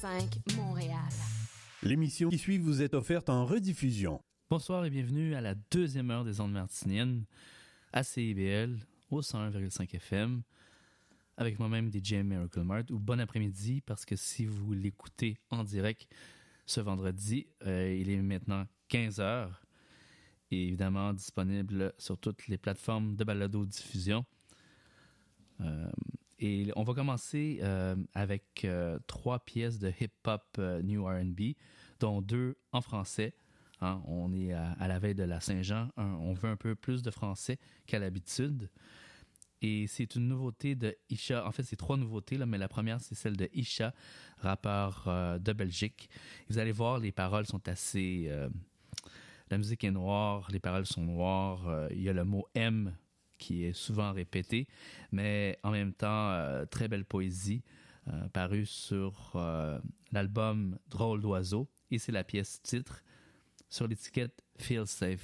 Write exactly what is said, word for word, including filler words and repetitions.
cinq Montréal. L'émission qui suit vous est offerte en rediffusion. Bonsoir et bienvenue à la deuxième heure des ondes martiniennes à C I B L au cent un virgule cinq F M avec moi-même D J Miracle Mart, ou bon après-midi parce que si vous l'écoutez en direct ce vendredi, euh, il est maintenant quinze heures et évidemment disponible sur toutes les plateformes de balado-diffusion. Euh, et on va commencer euh, avec euh, trois pièces de hip-hop euh, New R and B, dont deux en français. Hein, on est à, à la veille de la Saint-Jean. Un, on veut un peu plus de français qu'à l'habitude. Et c'est une nouveauté de Isha. En fait, c'est trois nouveautés, là, mais la première, c'est celle de Isha, rappeur euh, de Belgique. Et vous allez voir, les paroles sont assez... Euh, la musique est noire, les paroles sont noires. Euh, il y a le mot « M » qui est souvent répété, mais en même temps, euh, très belle poésie, euh, parue sur euh, l'album « Drôle d'oiseau ». Et c'est la pièce titre sur l'étiquette « Feel Safe ».